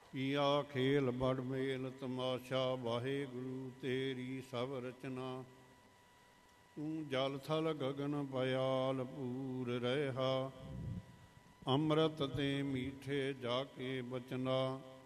ਕੀਆ ਖੇਲ ਬੜ ਮੇਲ ਤਮਾਸ਼ਾ, ਵਾਹਿਗੁਰੂ ਤੇਰੀ ਸਭ ਰਚਨਾ। ਤੂੰ ਜਲ ਥਲ ਗਗਨ ਪਿਆਲ ਪੂਰ ਰਿਹਾ, ਅੰਮ੍ਰਿਤ ਦੇ ਮੀਠੇ ਜਾ ਕੇ ਬਚਨਾ।